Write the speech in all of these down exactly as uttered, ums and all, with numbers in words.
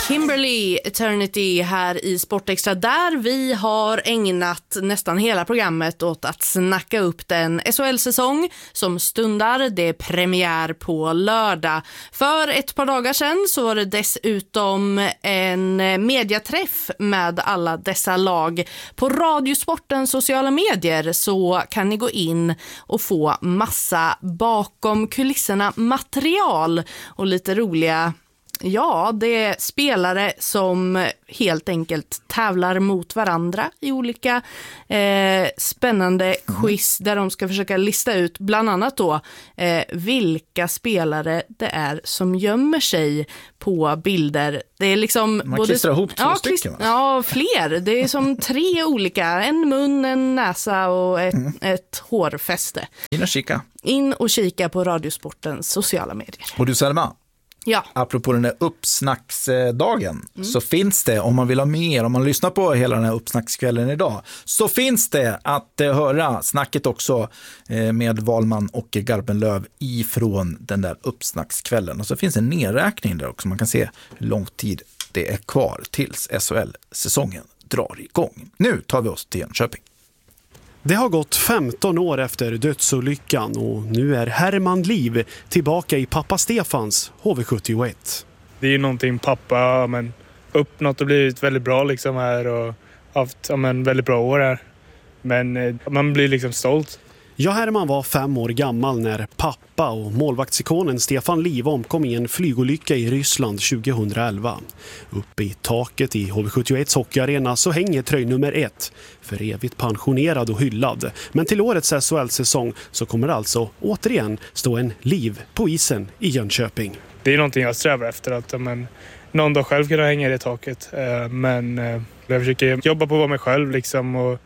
Kimberly Eternity här i Sportextra, där vi har ägnat nästan hela programmet åt att snacka upp den S H L-säsong som stundar. Det är premiär på lördag. För ett par dagar sedan så var det dessutom en mediaträff med alla dessa lag. På Radiosportens sociala medier så kan ni gå in och få massa bakom kulisserna material och lite roliga. Ja, det är spelare som helt enkelt tävlar mot varandra i olika eh, spännande quiz där de ska försöka lista ut bland annat då eh, vilka spelare det är som gömmer sig på bilder. Det är liksom man både, klistrar ihop två ja, stycken, va? Ja, fler. Det är som tre olika. En mun, en näsa och ett, mm. ett hårfäste. In och kika. In och kika på Radiosportens sociala medier. Och du, Selma? Ja. Apropå den här uppsnacksdagen mm. så finns det, om man vill ha mer, om man lyssnar på hela den här uppsnackskvällen idag, så finns det att eh, höra snacket också eh, med Wahlman och Garpenlöv ifrån den där uppsnackskvällen. Och så finns en nedräkning där också, man kan se hur lång tid det är kvar tills S H L-säsongen drar igång. Nu tar vi oss till Jönköping. Det har gått femton år efter dödsolyckan och nu är Herman Liv tillbaka i pappa Stefans H V sjuttioett. Det är ju någonting pappa men uppnått och blivit väldigt bra liksom här och haft ja, men, väldigt bra år här. Men eh, man blir liksom stolt. Ja, Herman var fem år gammal när pappa och målvaktsikonen Stefan Liv omkom i en flygolycka i Ryssland tjugohundraelva. Uppe i taket i H V sjuttioett hockeyarena så hänger tröj nummer ett, för evigt pensionerad och hyllad. Men till årets S H L-säsong så kommer alltså återigen stå en Liv på isen i Jönköping. Det är någonting jag strävar efter, att men, någon dag själv kunna hänga i det taket. Men jag försöker jobba på att vara mig själv liksom, och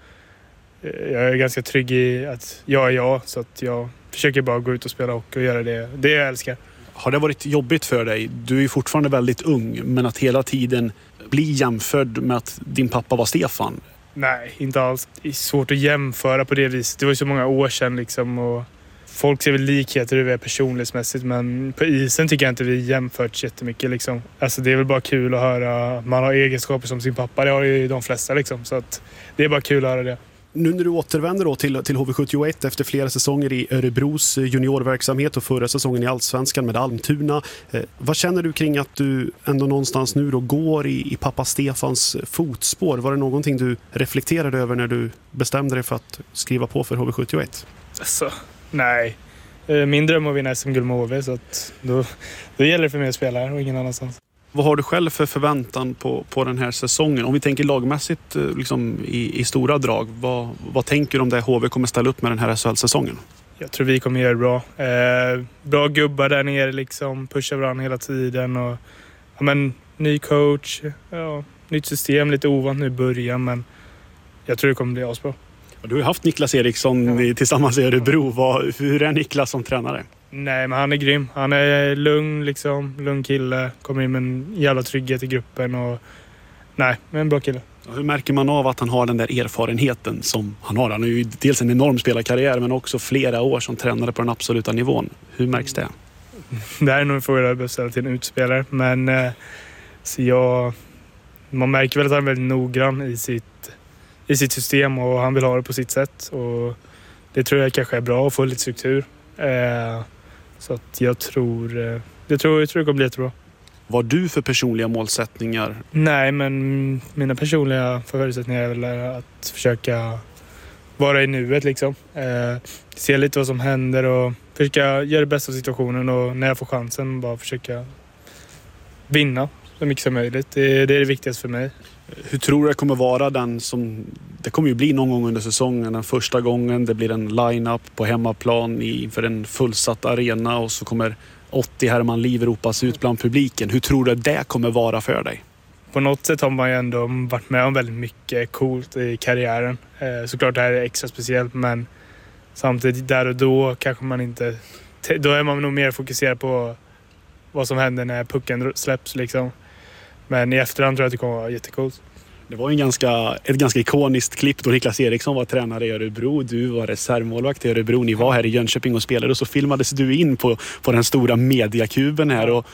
jag är ganska trygg i att jag är jag, så att jag försöker bara gå ut och spela hockey och göra det, det jag älskar. Har det varit jobbigt för dig? Du är ju fortfarande väldigt ung, men att hela tiden bli jämförd med att din pappa var Stefan? Nej, inte alls. Det är svårt att jämföra på det viset. Det var ju så många år sedan liksom, och folk ser väl likheter hur vi är personlighetsmässigt, men på isen tycker jag inte vi jämfört jättemycket liksom. Alltså det är väl bara kul att höra, man har egenskaper som sin pappa, det har ju de flesta liksom, så att det är bara kul att höra det. Nu när du återvänder då till, till H V sjuttioett efter flera säsonger i Örebros juniorverksamhet och förra säsongen i Allsvenskan med Almtuna. Eh, vad känner du kring att du ändå någonstans nu då går i, i pappa Stefans fotspår? Var det någonting du reflekterade över när du bestämde dig för att skriva på för H V sjuttioett? Alltså, nej. Min dröm är att vinna S M-guld med H V, så att då, då gäller det för mig att spela här och ingen annanstans. Vad har du själv för förväntan på, på den här säsongen? Om vi tänker lagmässigt liksom, i, i stora drag, vad, vad tänker du om det H V kommer ställa upp med den här S H L-säsongen? Jag tror vi kommer göra det bra. Eh, bra gubbar där nere, liksom, pushar varandra hela tiden. Och, ja, men, ny coach, ja, nytt system, lite ovant nu i början, men jag tror det kommer bli asbra. Du har haft Niklas Eriksson ja. tillsammans i Örebro. Vad, hur är Niklas som tränare? Nej, men han är grym. Han är lugn, liksom, lugn kille. Kommer in med en jävla trygghet i gruppen. Och, nej, men en bra kille. Hur märker man av att han har den där erfarenheten som han har? Han har ju dels en enorm spelarkarriär men också flera år som tränare på den absoluta nivån. Hur märks det? Det här är nog en fråga jag behöver ställa till en utspelare. Men eh, så jag, man märker väl att han är väldigt noggrann i sitt, i sitt system och han vill ha det på sitt sätt. Och det tror jag kanske är bra att få lite struktur. Eh, så att jag tror, eh, jag tror, jag tror det kommer bli jättebra. Vad har du för personliga målsättningar? Nej, men mina personliga förutsättningar är väl att försöka vara i nuet liksom. Eh, se lite vad som händer och försöka göra det bästa av situationen och när jag får chansen bara försöka vinna så mycket som möjligt. Det, det är det viktigaste för mig. Hur tror du det kommer vara den som... Det kommer ju bli någon gång under säsongen, den första gången. Det blir en line-up på hemmaplan inför en fullsatt arena och så kommer åttio Herman Liv ropas ut bland publiken. Hur tror du det kommer vara för dig? På något sätt har man ju ändå varit med om väldigt mycket coolt i karriären. Eh, såklart det här är extra speciellt, men samtidigt där och då kanske man inte... Då är man nog mer fokuserad på vad som händer när pucken släpps liksom. Men i efterhand tror jag att det kommer vara jättecoolt. Det var en ganska, ett ganska ikoniskt klipp då Niklas Eriksson var tränare i Örebro. Du var reservmålvakt i Örebro. Ni var här i Jönköping och spelade och så filmades du in på, på den stora mediakuben här. Och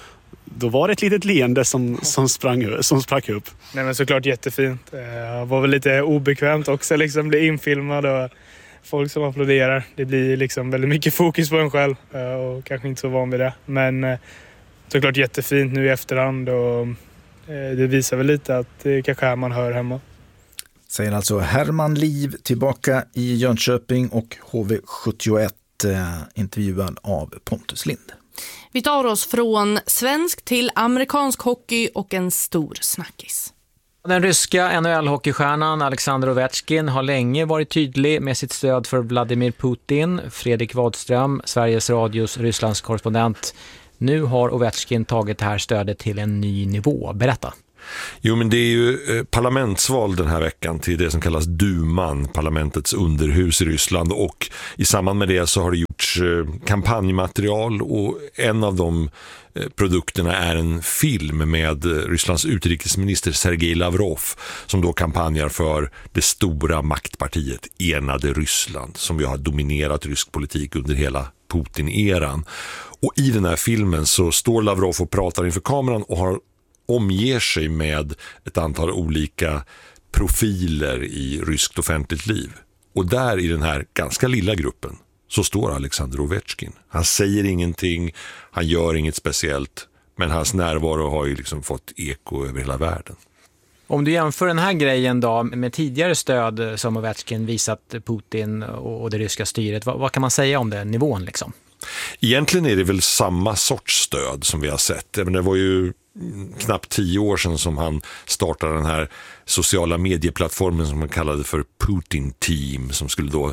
Då var det ett litet leende som, som, sprang, som sprack upp. Nej, men såklart jättefint. Det var väl lite obekvämt också, liksom bli infilmad och folk som applåderar. Det blir liksom väldigt mycket fokus på en själv och kanske inte så van vid det. Men såklart jättefint nu i efterhand och det visar väl lite att det kanske är man hör hemma. Säger alltså Herman Liv, tillbaka i Jönköping och H V sjuttioett, eh, intervjuad av Pontus Lind. Vi tar oss från svensk till amerikansk hockey och en stor snackis. Den ryska N H L-hockeystjärnan Alexander Ovechkin har länge varit tydlig med sitt stöd för Vladimir Putin. Fredrik Wadström, Sveriges Radios Rysslands korrespondent. Nu har Ovechkin tagit det här stödet till en ny nivå. Berätta. Jo, men det är ju parlamentsval den här veckan till det som kallas Duman, parlamentets underhus i Ryssland, och i samband med det så har det gjorts kampanjmaterial och en av de produkterna är en film med Rysslands utrikesminister Sergej Lavrov som då kampanjar för det stora maktpartiet Enade Ryssland som ju har dominerat rysk politik under hela Putin-eran. Och i den här filmen så står Lavrov och pratar inför kameran och har omger sig med ett antal olika profiler i ryskt offentligt liv. Och där i den här ganska lilla gruppen så står Alexander Ovechkin. Han säger ingenting, han gör inget speciellt, men hans närvaro har ju liksom fått eko över hela världen. Om du jämför den här grejen då med tidigare stöd som Ovechkin visat Putin och det ryska styret, vad, vad kan man säga om den nivån liksom? Egentligen är det väl samma sorts stöd som vi har sett. Men det var ju knappt tio år sedan som han startade den här sociala medieplattformen som man kallade för Putin Team, som skulle då eh,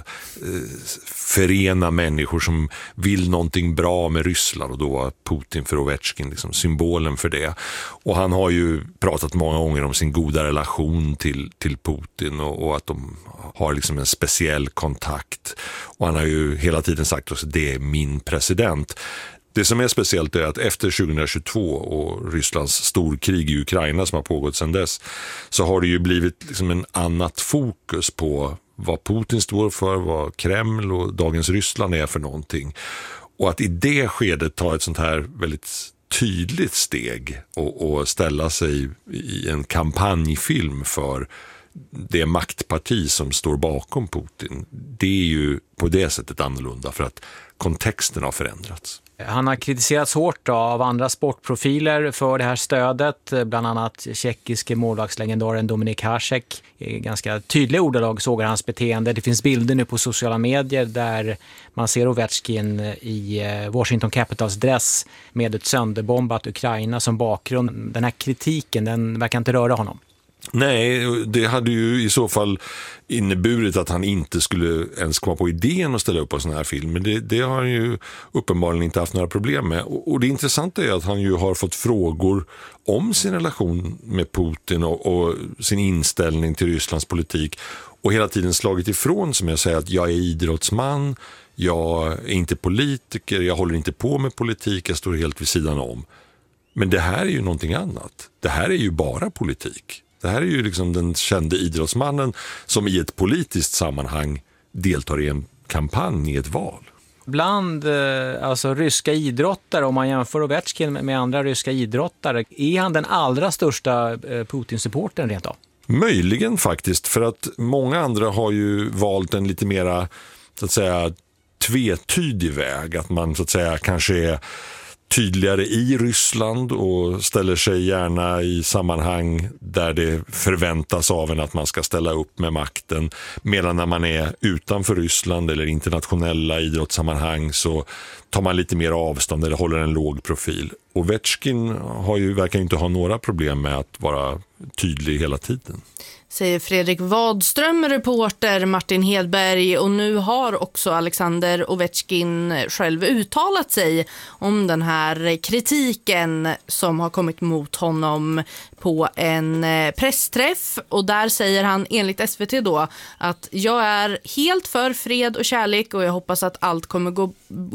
förena människor som vill någonting bra med Ryssland, och då var Putin för Ovechkin liksom symbolen för det. Och han har ju pratat många gånger om sin goda relation till, till Putin och, och att de har liksom en speciell kontakt, och han har ju hela tiden sagt att det är min president. Det som är speciellt är att efter tjugohundratjugotvå och Rysslands storkrig i Ukraina som har pågått sedan dess, så har det ju blivit liksom en annat fokus på vad Putin står för, vad Kreml och dagens Ryssland är för någonting. Och att i det skedet ta ett sånt här väldigt tydligt steg och, och ställa sig i en kampanjfilm för det maktparti som står bakom Putin, det är ju på det sättet annorlunda för att kontexten har förändrats. Han har kritiserats hårt då av andra sportprofiler för det här stödet, bland annat tjeckiske målvaktslegendaren Dominik Hasek. I ganska tydliga ordalag sågar hans beteende. Det finns bilder nu på sociala medier där man ser Ovechkin i Washington Capitals dress med ett sönderbombat Ukraina som bakgrund. Den här kritiken, den verkar inte röra honom. Nej, det hade ju i så fall inneburit att han inte skulle ens komma på idén att ställa upp på sån här film. Men det, det har han ju uppenbarligen inte haft några problem med. Och, och det intressanta är att han ju har fått frågor om sin relation med Putin och, och sin inställning till Rysslands politik. Och hela tiden slagit ifrån, som jag säger, att jag är idrottsman, jag är inte politiker, jag håller inte på med politik, jag står helt vid sidan om. Men det här är ju någonting annat. Det här är ju bara politik. Det här är ju liksom den kände idrottsmannen som i ett politiskt sammanhang deltar i en kampanj i ett val. Bland alltså, ryska idrottare, om man jämför Ovechkin med andra ryska idrottare, är han den allra största Putin-supporten rent av? Möjligen faktiskt, för att många andra har ju valt en lite mera, så att säga, tvetydig väg. Att man så att säga kanske är tydligare i Ryssland och ställer sig gärna i sammanhang där det förväntas av en att man ska ställa upp med makten. Medan när man är utanför Ryssland eller internationella idrottssammanhang så tar man lite mer avstånd eller håller en låg profil. Ovechkin har ju, verkar inte ha några problem med att vara tydlig hela tiden. Säger Fredrik Wadström, reporter Martin Hedberg, och nu har också Alexander Ovechkin själv uttalat sig om den här kritiken som har kommit mot honom på en pressträff, och där säger han enligt S V T då att jag är helt för fred och kärlek och jag hoppas att allt kommer, gå,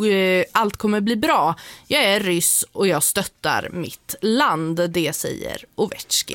allt kommer bli bra. Jag är ryss och jag stöttar mitt land, det säger Ovechkin.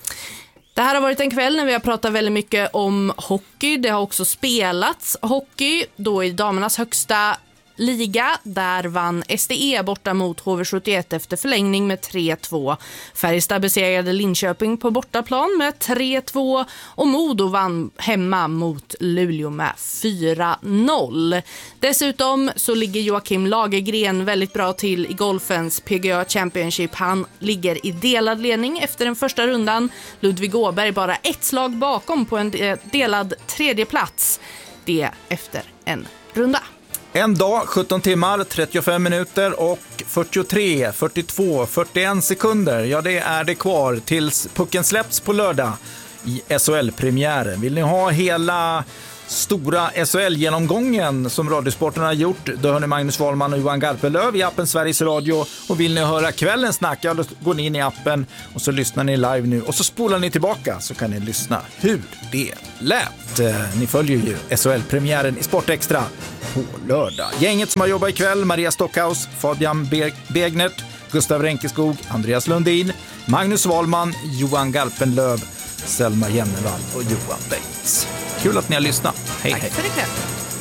Det här har varit en kväll när vi har pratat väldigt mycket om hockey. Det har också spelats hockey, då i damernas högsta liga. Där vann S D E borta mot H V sjuttioett efter förlängning med tre två. Färjestad besegrade Linköping på bortaplan med tre två och Modo vann hemma mot Luleå med fyra noll. Dessutom så ligger Joakim Lagergren väldigt bra till i golfens P G A Championship. Han ligger i delad ledning efter den första rundan. Ludvig Åberg bara ett slag bakom på en delad tredje plats. Det efter en runda. En dag, sjutton timmar, trettiofem minuter och fyrtiotre, fyrtiotvå, fyrtioen sekunder. Ja, det är det kvar tills pucken släpps på lördag i S H L-premiären. Vill ni ha hela stora S H L-genomgången som Radiosporten har gjort, då hör ni Magnus Wahlman och Johan Garpenlöv i appen Sveriges Radio. Och vill ni höra kvällens snack, ja, då går ni in i appen och så lyssnar ni live nu. Och så spolar ni tillbaka så kan ni lyssna hur det lät. Ni följer ju S H L-premiären i Sport Extra på lördag. Gänget som har jobbat ikväll: Maria Stockhaus, Fabian Be- Begnert, Gustav Renkeskog, Andreas Lundin, Magnus Wahlman, Johan Garpenlöv, Selma Jennevall och Johan Bengts. Kul att ni har lyssnat. Hej, Tack hej. för ikväll.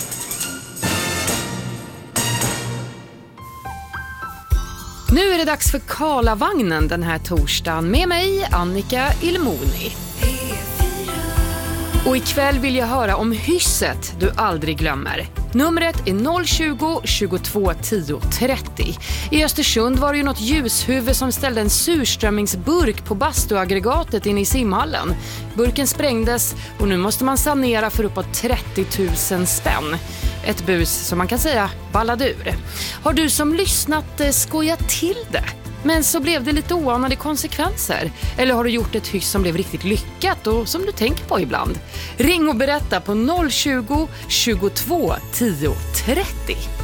Nu är det dags för Karlavagnen den här torsdagen med mig, Annika Ilmoni. Och ikväll vill jag höra om hysset du aldrig glömmer. Numret är noll tjugo, tjugotvå, tio, trettio. I Östersund var det ju något ljushuvud som ställde en surströmmingsburk på bastuaggregatet inne i simhallen. Burken sprängdes och nu måste man sanera för uppåt trettio tusen spänn. Ett bus som man kan säga ballade ur. Har du som lyssnat eh, skojat till det? Men så blev det lite oanade konsekvenser. Eller har du gjort ett hyss som blev riktigt lyckat och som du tänker på ibland? Ring och berätta på noll tjugo, tjugotvå, tio, trettio.